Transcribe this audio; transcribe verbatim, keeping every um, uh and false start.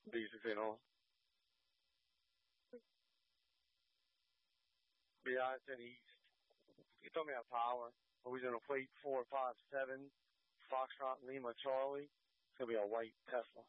Basically, you know. Yeah, I said east. He told me a power. But we're gonna plate four five seven Foxtrot Lima Charlie. It's gonna be a white Tesla.